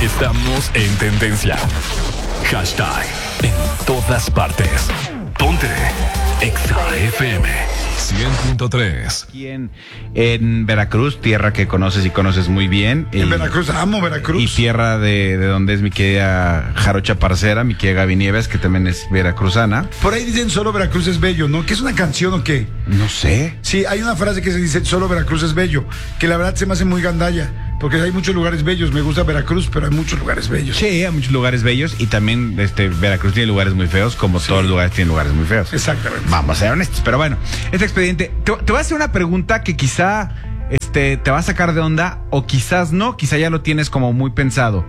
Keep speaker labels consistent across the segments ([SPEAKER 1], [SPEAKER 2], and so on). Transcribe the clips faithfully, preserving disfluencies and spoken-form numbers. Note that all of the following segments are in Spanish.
[SPEAKER 1] Estamos en tendencia. Hashtag en todas partes. Ponte Exa F M cien punto tres.
[SPEAKER 2] Aquí en, en Veracruz, tierra que conoces y conoces muy bien.
[SPEAKER 3] En
[SPEAKER 2] y,
[SPEAKER 3] Veracruz, amo Veracruz.
[SPEAKER 2] Y tierra de, de donde es mi querida Jarocha Parcera, mi querida Gaby Nieves, que también es veracruzana.
[SPEAKER 3] Por ahí dicen solo Veracruz es bello, ¿no? ¿Qué es una canción o qué?
[SPEAKER 2] No sé.
[SPEAKER 3] Sí, hay una frase que se dice solo Veracruz es bello, que la verdad se me hace muy gandalla, porque hay muchos lugares bellos. Me gusta Veracruz, pero hay muchos lugares bellos.
[SPEAKER 2] Sí, hay muchos lugares bellos y también este Veracruz tiene lugares muy feos, como sí. Todos los lugares tienen lugares muy feos.
[SPEAKER 3] Exactamente.
[SPEAKER 2] Vamos a ser honestos, pero bueno, este expediente, te, te voy a hacer una pregunta que quizá este, te va a sacar de onda o quizás no, quizá ya lo tienes como muy pensado.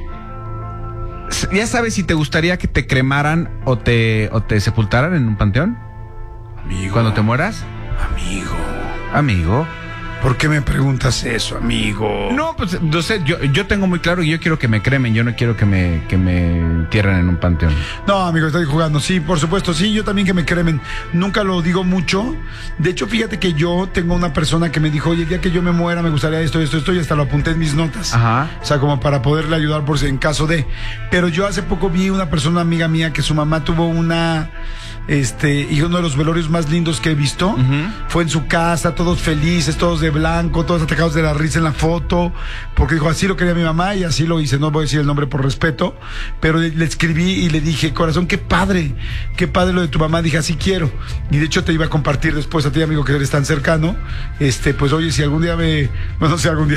[SPEAKER 2] ¿Ya sabes si te gustaría que te cremaran o te, o te sepultaran en un panteón?
[SPEAKER 3] Amigo.
[SPEAKER 2] ¿Cuando te mueras?
[SPEAKER 3] Amigo.
[SPEAKER 2] Amigo.
[SPEAKER 3] ¿Por qué me preguntas eso, amigo?
[SPEAKER 2] No, pues, no sé, yo, yo tengo muy claro que yo quiero que me cremen, yo no quiero que me, que me entierren en un panteón.
[SPEAKER 3] No, amigo, estoy jugando. Sí, por supuesto, sí, yo también que me cremen. Nunca lo digo mucho. De hecho, fíjate que yo tengo una persona que me dijo, oye, el día que yo me muera me gustaría esto, esto, esto, y hasta lo apunté en mis notas.
[SPEAKER 2] Ajá.
[SPEAKER 3] O sea, como para poderle ayudar por si en caso de. Pero yo hace poco vi una persona amiga mía que su mamá tuvo una... Este, y uno de los velorios más lindos que he visto, uh-huh. Fue en su casa, todos felices, todos de blanco, todos atacados de la risa en la foto, porque dijo, así lo quería mi mamá y así lo hice. No voy a decir el nombre por respeto, pero le, le escribí y le dije, corazón, qué padre, qué padre lo de tu mamá. Dije, así quiero. Y de hecho te iba a compartir después a ti, amigo, que eres tan cercano. Este, pues oye, si algún día me, bueno, no sé, algún día,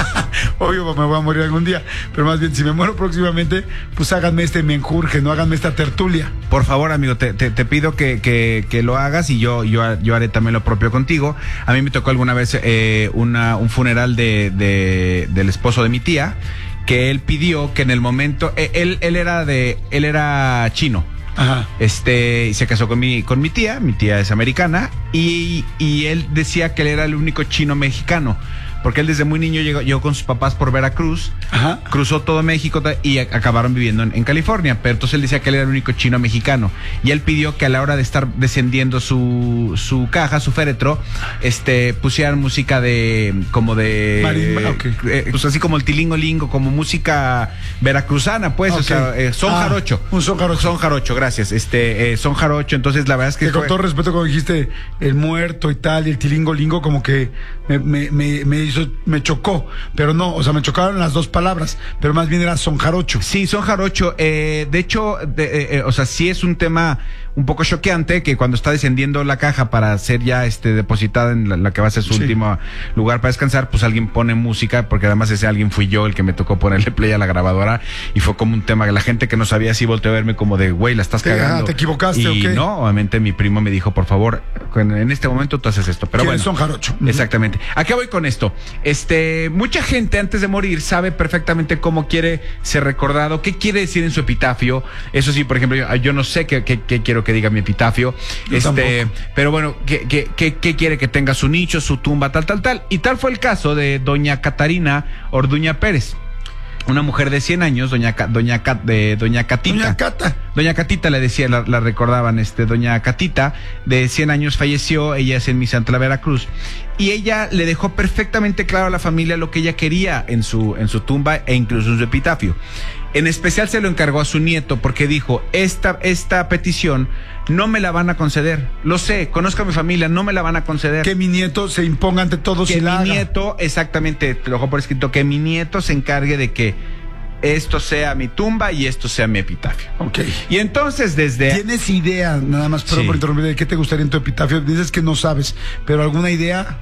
[SPEAKER 3] obvio me voy a morir algún día, pero más bien si me muero próximamente, pues háganme este menjurje, no háganme esta tertulia.
[SPEAKER 2] Por favor, amigo, te, te, te pido que, que, que lo hagas y yo, yo, yo haré también lo propio contigo. A mí me tocó alguna vez eh, una, un funeral de, de, del esposo de mi tía, que él pidió que en el momento, eh, él, él era de, él era chino.
[SPEAKER 3] Ajá.
[SPEAKER 2] Este, y se casó con mi, con mi tía, mi tía es americana, y, y él decía que él era el único chino mexicano. Porque él desde muy niño llegó, llegó con sus papás por Veracruz,
[SPEAKER 3] ajá,
[SPEAKER 2] cruzó todo México y acabaron viviendo en, en California. Pero entonces él decía que él era el único chino mexicano. Y él pidió que a la hora de estar descendiendo su, su caja, su féretro, este, pusieran música de, como de...
[SPEAKER 3] Marimba, okay.
[SPEAKER 2] eh, pues así como el tilingo-lingo, como música veracruzana, pues, okay. O sea, eh, son
[SPEAKER 3] ah,
[SPEAKER 2] jarocho.
[SPEAKER 3] Un son jarocho.
[SPEAKER 2] Son jarocho, gracias. Este, eh, son jarocho, entonces la verdad es que...
[SPEAKER 3] que
[SPEAKER 2] fue...
[SPEAKER 3] Con todo respeto, cuando dijiste el muerto y tal, y el tilingo-lingo, como que me, me, me, me hizo... me chocó, pero no, o sea, me chocaron las dos palabras, pero más bien era son jarocho.
[SPEAKER 2] Sí, son jarocho. Eh, de hecho, de, eh, eh, o sea, sí es un tema un poco choqueante que cuando está descendiendo la caja para ser ya este depositada en la, la que va a ser su sí. último lugar para descansar, pues alguien pone música, porque además ese alguien fui yo el que me tocó ponerle play a la grabadora y fue como un tema que la gente que no sabía así volteó a verme como de, güey, la estás
[SPEAKER 3] te,
[SPEAKER 2] cagando.
[SPEAKER 3] Ah, te equivocaste,
[SPEAKER 2] y
[SPEAKER 3] okay.
[SPEAKER 2] No, obviamente mi primo me dijo, por favor, en este momento tú haces esto. Pero bueno,
[SPEAKER 3] son jarocho.
[SPEAKER 2] Exactamente. ¿A qué voy con esto? Este, mucha gente antes de morir sabe perfectamente cómo quiere ser recordado, qué quiere decir en su epitafio. Eso sí, por ejemplo, yo, yo no sé qué, qué, qué quiero que diga mi epitafio.
[SPEAKER 3] Yo
[SPEAKER 2] este,
[SPEAKER 3] tampoco.
[SPEAKER 2] Pero bueno, ¿qué, qué, qué, qué quiere que tenga su nicho, su tumba, tal, tal, tal? Y tal fue el caso de doña Catarina Orduña Pérez. Una mujer de cien años, doña doña de doña Catita.
[SPEAKER 3] Doña Cata.
[SPEAKER 2] Doña Catita le decía, la, la recordaban, este, doña Catita, de cien años falleció, ella es en Misantla, Veracruz, y ella le dejó perfectamente claro a la familia lo que ella quería en su, en su tumba e incluso en su epitafio. En especial se lo encargó a su nieto porque dijo, esta, esta petición no me la van a conceder. Lo sé, conozco a mi familia, no me la van a conceder.
[SPEAKER 3] Que mi nieto se imponga ante todos
[SPEAKER 2] que
[SPEAKER 3] y la
[SPEAKER 2] mi
[SPEAKER 3] haga.
[SPEAKER 2] nieto, exactamente, te lo dejo por escrito, que mi nieto se encargue de que esto sea mi tumba y esto sea mi epitafio.
[SPEAKER 3] Ok.
[SPEAKER 2] Y entonces desde...
[SPEAKER 3] ¿Tienes idea, nada más, perdón
[SPEAKER 2] Sí.
[SPEAKER 3] por interrumpir, de qué te gustaría en tu epitafio? Dices que no sabes, pero ¿alguna idea?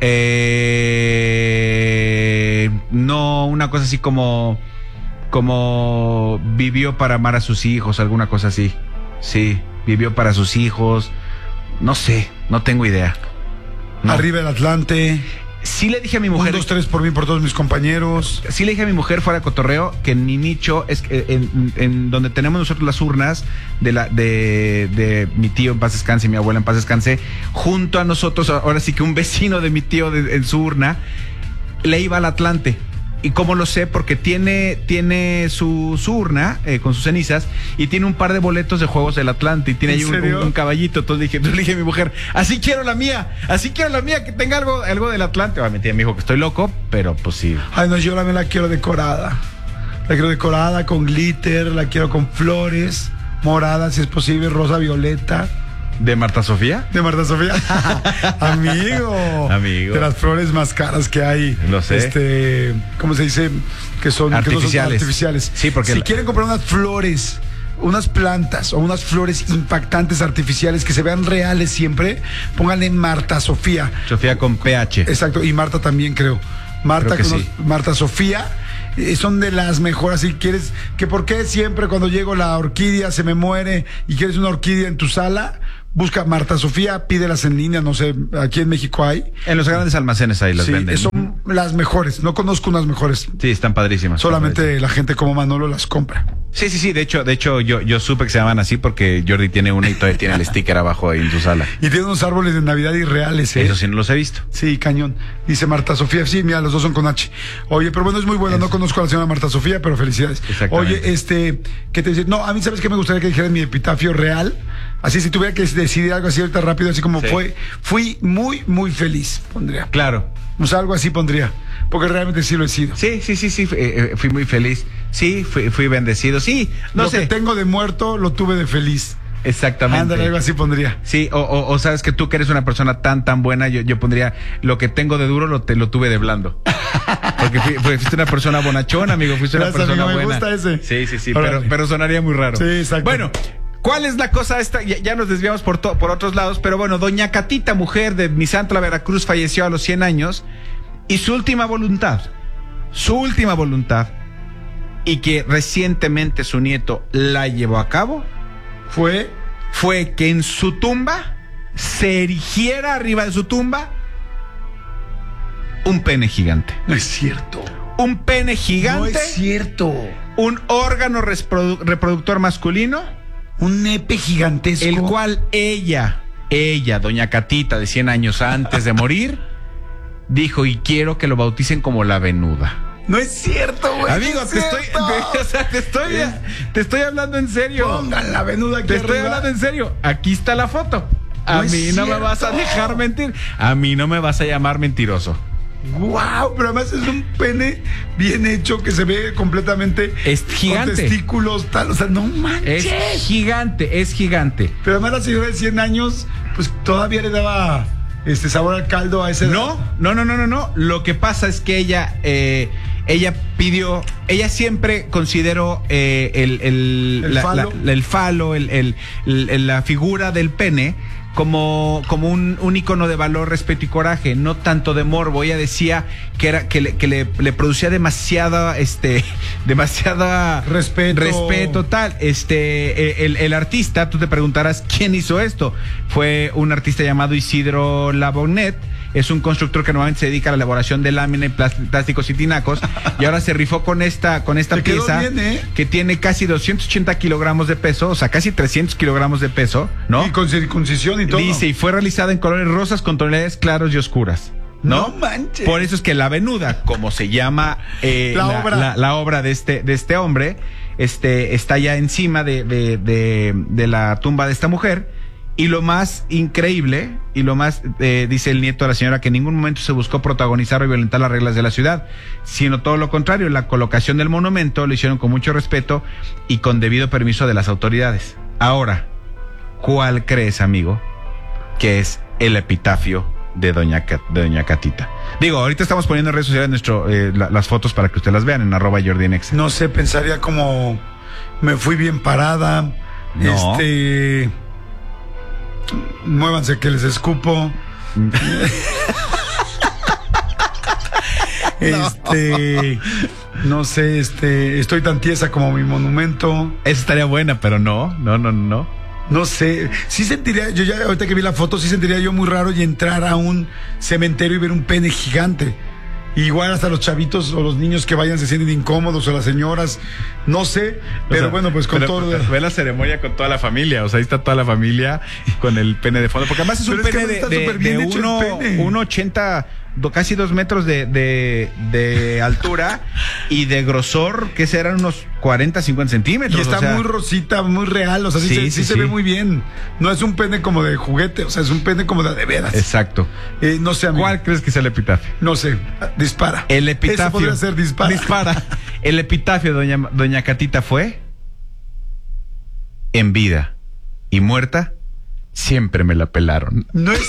[SPEAKER 2] Eh, no, una cosa así como... Como vivió para amar a sus hijos, alguna cosa así. Sí, vivió para sus hijos. No sé, no tengo idea. No.
[SPEAKER 3] Arriba el Atlante.
[SPEAKER 2] Sí le dije a mi mujer...
[SPEAKER 3] Un, dos, tres por mí, por todos mis compañeros.
[SPEAKER 2] Sí le dije a mi mujer fuera de cotorreo que en mi nicho, es que en, en donde tenemos nosotros las urnas de la de, de mi tío en paz descanse y mi abuela en paz descanse, junto a nosotros, ahora sí que un vecino de mi tío de, en su urna, le iba al Atlante. ¿Y cómo lo sé? Porque tiene, tiene su, su urna eh, con sus cenizas y tiene un par de boletos de juegos del Atlante y tiene ahí un, un, un caballito. Entonces dije, entonces le dije a mi mujer, así quiero la mía, así quiero la mía, que tenga algo, algo del Atlante. Obviamente me dijo que estoy loco, pero pues sí.
[SPEAKER 3] Ay, no, yo la me la quiero decorada. La quiero decorada con glitter, la quiero con flores, morada si es posible, rosa, violeta.
[SPEAKER 2] ¿De Marta Sofía?
[SPEAKER 3] De Marta Sofía. Amigo.
[SPEAKER 2] Amigo.
[SPEAKER 3] De las flores más caras que hay.
[SPEAKER 2] Lo sé.
[SPEAKER 3] Este, ¿cómo se dice? Que son
[SPEAKER 2] artificiales.
[SPEAKER 3] Que no son artificiales.
[SPEAKER 2] Sí, porque
[SPEAKER 3] si
[SPEAKER 2] la...
[SPEAKER 3] quieren comprar unas flores, unas plantas o unas flores impactantes artificiales que se vean reales siempre, pónganle Marta Sofía.
[SPEAKER 2] Sofía con P H.
[SPEAKER 3] Exacto, y Marta también creo. Marta,
[SPEAKER 2] creo que
[SPEAKER 3] con
[SPEAKER 2] sí.
[SPEAKER 3] los, Marta Sofía. Eh, son de las mejores. Si quieres, que por qué siempre cuando llego la orquídea se me muere y quieres una orquídea en tu sala, busca Marta Sofía, pídelas en línea, no sé, aquí en México hay.
[SPEAKER 2] En los grandes almacenes ahí las
[SPEAKER 3] sí,
[SPEAKER 2] venden.
[SPEAKER 3] Son las mejores, no conozco unas mejores.
[SPEAKER 2] Sí, están padrísimas.
[SPEAKER 3] Solamente
[SPEAKER 2] padrísimas.
[SPEAKER 3] La gente como Manolo las compra.
[SPEAKER 2] Sí, sí, sí, de hecho, de hecho yo, yo supe que se llaman así porque Jordi tiene una y todavía tiene el sticker abajo ahí en su sala.
[SPEAKER 3] Y tiene unos árboles de Navidad irreales, ¿eh?
[SPEAKER 2] Eso sí no los he visto.
[SPEAKER 3] Sí, cañón. Dice Marta Sofía, sí, mira, los dos son con H. Oye, pero bueno, es muy buena, no conozco a la señora Marta Sofía, pero felicidades.
[SPEAKER 2] Exactamente.
[SPEAKER 3] Oye, este, ¿qué te dice? No, a mí, ¿sabes qué me gustaría que dijeran mi epitafio real? Así, si tuviera que decidir algo así ahorita rápido, así como
[SPEAKER 2] sí.
[SPEAKER 3] fue, fui muy, muy feliz, pondría.
[SPEAKER 2] Claro.
[SPEAKER 3] O sea, algo así pondría, porque realmente sí lo he sido.
[SPEAKER 2] Sí, sí, sí, sí, eh, fui muy feliz. Sí, fui, fui bendecido. Sí, no
[SPEAKER 3] lo
[SPEAKER 2] sé.
[SPEAKER 3] que tengo de muerto, lo tuve de feliz.
[SPEAKER 2] Exactamente.
[SPEAKER 3] Ándale, algo así pondría.
[SPEAKER 2] Sí, o, o, o sabes que tú que eres una persona tan, tan buena, yo, yo pondría lo que tengo de duro, lo, te, lo tuve de blando. Porque fui, fuiste una persona bonachona, amigo, fuiste una
[SPEAKER 3] Gracias,
[SPEAKER 2] persona
[SPEAKER 3] amigo, me
[SPEAKER 2] buena.
[SPEAKER 3] gusta ese.
[SPEAKER 2] Sí, sí, sí,
[SPEAKER 3] Órale.
[SPEAKER 2] pero, pero sonaría muy raro.
[SPEAKER 3] Sí, exacto.
[SPEAKER 2] Bueno, ¿cuál es la cosa esta? Ya, ya nos desviamos por, to, por otros lados, pero bueno, doña Catita, mujer de Misantla, Veracruz, falleció a los cien años y su última voluntad, su última voluntad, y que recientemente su nieto la llevó a cabo,
[SPEAKER 3] Fue...
[SPEAKER 2] fue que en su tumba se erigiera arriba de su tumba un pene gigante.
[SPEAKER 3] No es cierto.
[SPEAKER 2] Un pene gigante.
[SPEAKER 3] No es cierto.
[SPEAKER 2] Un órgano reprodu- reproductor masculino.
[SPEAKER 3] Un nepe gigantesco.
[SPEAKER 2] El cual ella, ella, doña Catita, de cien años antes de morir, dijo, y quiero que lo bauticen como la venuda.
[SPEAKER 3] No es cierto, güey.
[SPEAKER 2] Amigo,
[SPEAKER 3] no
[SPEAKER 2] te
[SPEAKER 3] es
[SPEAKER 2] estoy,
[SPEAKER 3] cierto.
[SPEAKER 2] te, o sea, te estoy, te estoy hablando en serio.
[SPEAKER 3] Pongan la venuda aquí
[SPEAKER 2] Te estoy
[SPEAKER 3] arriba.
[SPEAKER 2] hablando en serio. Aquí está la foto. A
[SPEAKER 3] No es
[SPEAKER 2] mí no me
[SPEAKER 3] cierto.
[SPEAKER 2] vas a dejar mentir. A mí no me vas a llamar mentiroso.
[SPEAKER 3] Wow, pero además es un pene bien hecho que se ve completamente
[SPEAKER 2] Es gigante.
[SPEAKER 3] con testículos tal, o sea, no manches.
[SPEAKER 2] Es gigante, es gigante.
[SPEAKER 3] Pero además la señora de cien años, pues todavía le daba este sabor al caldo a ese.
[SPEAKER 2] No, no, no, no, no, no. Lo que pasa es que ella, eh, ella pidió, ella siempre consideró eh, el, el,
[SPEAKER 3] El
[SPEAKER 2] la,
[SPEAKER 3] falo.
[SPEAKER 2] la- el falo, el, el- el- la figura del pene como, como un, un icono de valor, respeto y coraje, no tanto de morbo. Ella decía que era que le, que le, le producía demasiada, este, demasiada
[SPEAKER 3] Respeto.
[SPEAKER 2] respeto tal. Este, eh, el, el artista, tú te preguntarás quién hizo esto. Fue un artista llamado Isidro Labonet. Es un constructor que normalmente se dedica a la elaboración de lámina y plast- plásticos y tinacos. Y ahora se rifó con esta, con esta
[SPEAKER 3] Te quedó
[SPEAKER 2] pieza
[SPEAKER 3] bien, ¿eh?
[SPEAKER 2] que tiene casi doscientos ochenta kilogramos de peso, o sea, casi trescientos kilogramos de peso, ¿no?
[SPEAKER 3] Y con circuncisión y todo.
[SPEAKER 2] Dice, y fue realizada en colores rosas con tonalidades claros y oscuras. ¿No?
[SPEAKER 3] No manches.
[SPEAKER 2] Por eso es que la venuda, como se llama eh,
[SPEAKER 3] La obra.
[SPEAKER 2] la, la obra de este, de este hombre, este, está ya encima de, de, de, de la tumba de esta mujer. Y lo más increíble, y lo más, eh, dice el nieto de la señora, que en ningún momento se buscó protagonizar o violentar las reglas de la ciudad, sino todo lo contrario. La colocación del monumento lo hicieron con mucho respeto y con debido permiso de las autoridades. Ahora, ¿cuál crees, amigo, que es el epitafio de doña, Cat- de doña Catita? Digo, ahorita estamos poniendo en redes sociales nuestro, eh, la- las fotos para que ustedes las vean en arroba Jordi en Exa.
[SPEAKER 3] No sé, pensaría como me fui bien parada.
[SPEAKER 2] No.
[SPEAKER 3] Este. Muévanse que les escupo. Este. No sé, este. Estoy tan tiesa como mi monumento.
[SPEAKER 2] Esa estaría buena, pero no, no, no, no.
[SPEAKER 3] No sé, sí sentiría, yo ya ahorita que vi la foto, sí sentiría yo muy raro y entrar a un cementerio y ver un pene gigante. Igual hasta los chavitos o los niños que vayan se sienten incómodos o las señoras, no sé, pero
[SPEAKER 2] O sea,
[SPEAKER 3] bueno, pues con
[SPEAKER 2] pero,
[SPEAKER 3] todo...
[SPEAKER 2] Ve la ceremonia con toda la familia, o sea, ahí está toda la familia con el pene de fondo, porque además es un
[SPEAKER 3] Pero es que
[SPEAKER 2] pene de,
[SPEAKER 3] está
[SPEAKER 2] de,
[SPEAKER 3] súper bien
[SPEAKER 2] de
[SPEAKER 3] hecho el
[SPEAKER 2] uno,
[SPEAKER 3] pene.
[SPEAKER 2] uno ochenta, do- casi dos metros de, de, de altura y de grosor, que serán unos cuarenta, cincuenta centímetros.
[SPEAKER 3] Y está
[SPEAKER 2] o sea,
[SPEAKER 3] muy rosita, muy real, o sea, sí,
[SPEAKER 2] Sí,
[SPEAKER 3] se, sí
[SPEAKER 2] sí,
[SPEAKER 3] se
[SPEAKER 2] sí.
[SPEAKER 3] ve muy bien. No es un pene como de juguete, o sea, es un pene como de de veras.
[SPEAKER 2] Exacto.
[SPEAKER 3] Eh, no sé, amigo.
[SPEAKER 2] ¿Cuál crees que es el epitafio?
[SPEAKER 3] No sé, dispara.
[SPEAKER 2] El epitafio.
[SPEAKER 3] Eso podría ser dispara.
[SPEAKER 2] Dispara. El epitafio de doña, doña Catita fue: en vida y muerta, siempre me la pelaron.
[SPEAKER 3] No es...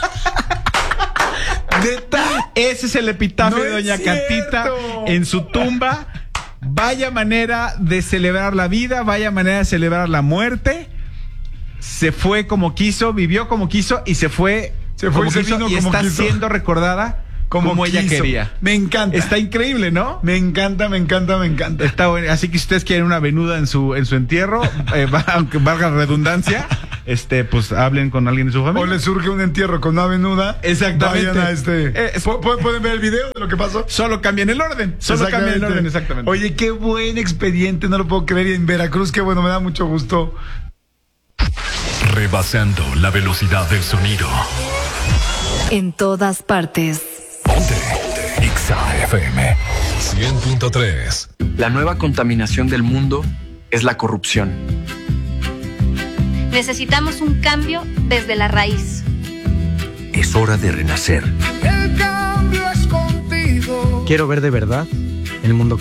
[SPEAKER 3] ¿Neta?
[SPEAKER 2] Ese es el epitafio
[SPEAKER 3] No
[SPEAKER 2] de doña
[SPEAKER 3] es
[SPEAKER 2] Catita
[SPEAKER 3] cierto.
[SPEAKER 2] en su tumba. Vaya manera de celebrar la vida, vaya manera de celebrar la muerte. Se fue como quiso, vivió como quiso y se fue,
[SPEAKER 3] Se fue
[SPEAKER 2] como
[SPEAKER 3] y se
[SPEAKER 2] quiso
[SPEAKER 3] vino
[SPEAKER 2] y
[SPEAKER 3] como
[SPEAKER 2] está
[SPEAKER 3] quiso.
[SPEAKER 2] siendo recordada como, como ella
[SPEAKER 3] quiso.
[SPEAKER 2] quería.
[SPEAKER 3] Me encanta.
[SPEAKER 2] Está increíble, ¿no?
[SPEAKER 3] Me encanta, me encanta, me encanta.
[SPEAKER 2] Está bueno. Así que si ustedes quieren una venuda en su en su entierro, eh, va- aunque valga la redundancia, este, pues hablen con alguien de su
[SPEAKER 3] O
[SPEAKER 2] familia.
[SPEAKER 3] le surge un entierro con una venuda.
[SPEAKER 2] Exactamente.
[SPEAKER 3] Vayan a este.
[SPEAKER 2] Eh, es-
[SPEAKER 3] ¿Pu- pu- ¿Pueden ver el video de lo que pasó?
[SPEAKER 2] Solo cambian el orden. Solo cambian el orden, exactamente.
[SPEAKER 3] Oye, qué buen expediente, no lo puedo creer. Y en Veracruz, qué bueno, me da mucho gusto.
[SPEAKER 1] Rebasando la velocidad del sonido.
[SPEAKER 4] En todas partes.
[SPEAKER 1] Ponte. Exa F M cien punto tres.
[SPEAKER 5] La nueva contaminación del mundo es la corrupción.
[SPEAKER 6] Necesitamos un cambio desde la raíz.
[SPEAKER 7] Es hora de renacer.
[SPEAKER 8] El cambio es contigo.
[SPEAKER 7] Quiero ver de verdad el mundo